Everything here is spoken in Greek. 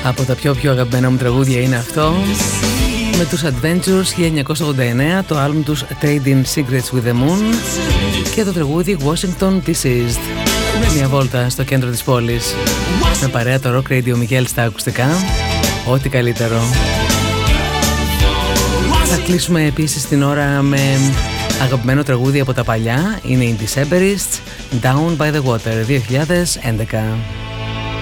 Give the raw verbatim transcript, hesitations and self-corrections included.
Από τα πιο πιο αγαπημένα μου τραγούδια είναι αυτό, με τους Adventures χίλια εννιακόσια ογδόντα εννέα, το άλμπουμ τους Trading Secrets with the Moon και το τραγούδι Washington Deceased. Μια βόλτα στο κέντρο της πόλης με παρέα το Rock Radio Miguel στα ακουστικά. Ό,τι καλύτερο. Θα κλείσουμε επίσης την ώρα με αγαπημένο τραγούδι από τα παλιά. Είναι οι Decemberists, Down by the Water, δύο χιλιάδες έντεκα.